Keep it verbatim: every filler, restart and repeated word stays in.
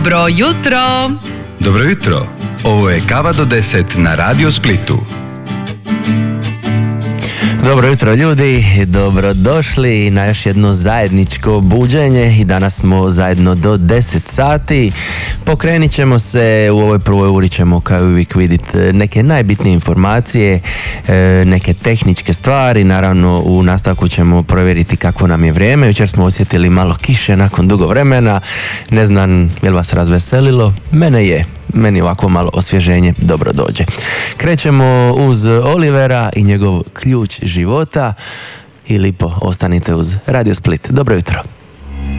Dobro jutro! Dobro jutro! Ovo je Kava do deset na Radio Splitu. Dobro jutro ljudi, dobrodošli na još jedno zajedničko buđenje i danas smo zajedno do deset sati. Pokrenit ćemo se, u ovoj prvoj uri ćemo kao i uvijek vidjeti neke najbitnije informacije, neke tehničke stvari, naravno u nastavku ćemo provjeriti kako nam je vrijeme. Jučer smo osjetili malo kiše nakon dugo vremena, ne znam je li vas razveselilo, mene je. Meni ovako malo osvježenje dobro dođe. Krećemo uz Olivera i njegov ključ života i lipo ostanite uz Radio Split. Dobro jutro.